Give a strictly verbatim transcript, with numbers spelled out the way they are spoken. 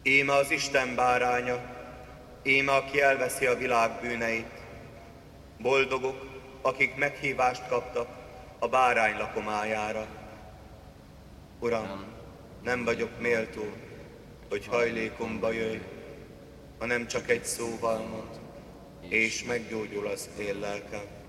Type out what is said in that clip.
Íme az Isten báránya, íme aki elveszi a világ bűneit. Boldogok, akik meghívást kaptak a bárány lakomájára. Uram, nem vagyok méltó, hogy hajlékomba jöjj, hanem csak egy szóval mond, és meggyógyul az én lelkem.